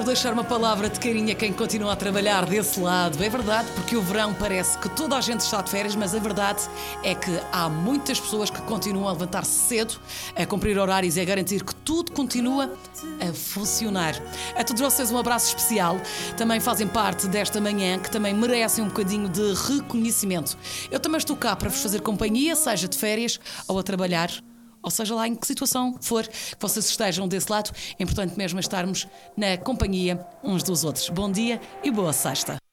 deixar uma palavra de carinho a quem continua a trabalhar desse lado. É verdade, porque o verão parece que toda a gente está de férias, mas a verdade é que há muitas pessoas que continuam a levantar-se cedo, a cumprir horários e a garantir que tudo continua a funcionar. A todos vocês um abraço especial. Também fazem parte desta manhã que também merecem um bocadinho de reconhecimento. Eu também estou cá para vos fazer companhia, seja de férias ou a trabalhar, ou seja lá em que situação for que vocês estejam desse lado. É importante mesmo estarmos na companhia uns dos outros. Bom dia e boa sexta.